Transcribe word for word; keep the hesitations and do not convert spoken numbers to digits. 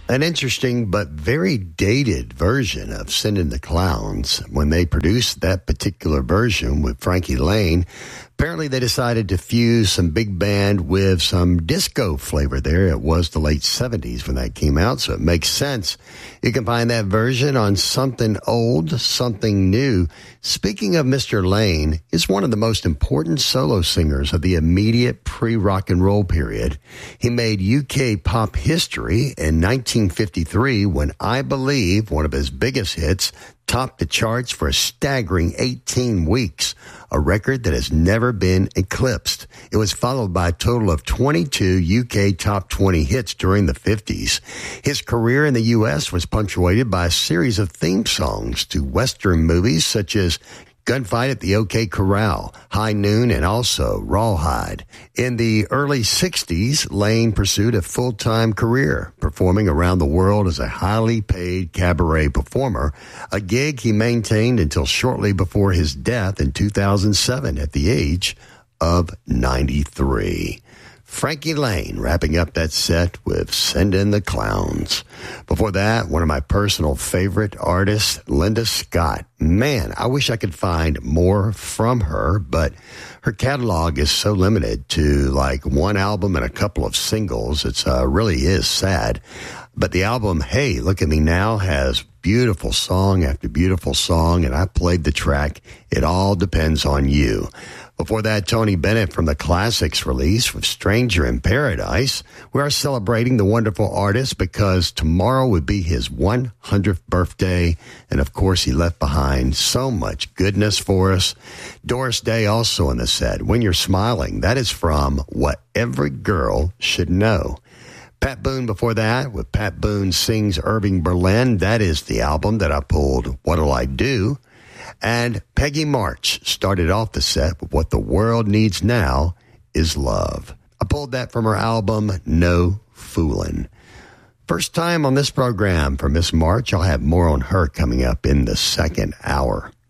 An interesting but very dated version of Send in the Clowns. When they produced that particular version with Frankie Laine, apparently they decided to fuse some big band with some disco flavor there. It was the late seventies when that came out, so it makes sense. You can find that version on Something Old, Something New. Speaking of Mister Laine, he's one of the most important solo singers of the immediate pre-rock and roll period. He made U K pop history in nineteen fifty-three when I Believe, one of his biggest hits, topped the charts for a staggering eighteen weeks, a record that has never been eclipsed. It was followed by a total of twenty-two U K top twenty hits during the fifties. His career in the U S was punctuated by a series of theme songs to Western movies such as Gunfight at the OK Corral, High Noon, and also Rawhide. In the early sixties, Laine pursued a full-time career, performing around the world as a highly paid cabaret performer, a gig he maintained until shortly before his death in two thousand seven at the age of ninety-three. Frankie Laine wrapping up that set with Send in the Clowns. Before that, one of my personal favorite artists, Linda Scott. Man, I wish I could find more from her, but her catalog is so limited to like one album and a couple of singles. It uh, really is sad. But the album, Hey, Look at Me Now, has beautiful song after beautiful song, and I played the track, It All Depends on You. Before that, Tony Bennett from the Classics release with Stranger in Paradise. We are celebrating the wonderful artist because tomorrow would be his one hundredth birthday. And of course, he left behind so much goodness for us. Doris Day also in the set. When You're Smiling, that is from What Every Girl Should Know. Pat Boone before that with Pat Boone Sings Irving Berlin. That is the album that I pulled What'll I Do? And Peggy March started off the set with What the World Needs Now is Love. I pulled that from her album, No Foolin'. First time on this program for Miss March. I'll have more on her coming up in the second hour.